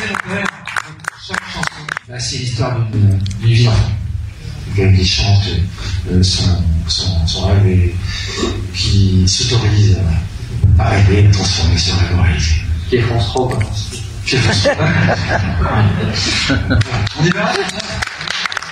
chaque chanson, bah, c'est l'histoire d'une vie d'enfant. Quelqu'un qui chante son rêve et qui s'autorise à rêver, à transformer ce rêve en réalité. Qui est France Rock. On y va.